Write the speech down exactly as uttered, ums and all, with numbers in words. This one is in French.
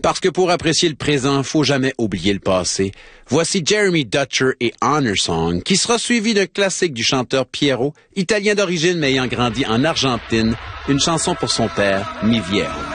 Parce que pour apprécier le présent, faut jamais oublier le passé. Voici Jeremy Dutcher et Honor Song, qui sera suivi d'un classique du chanteur Piero, italien d'origine mais ayant grandi en Argentine, une chanson pour son père, Mi Viejo.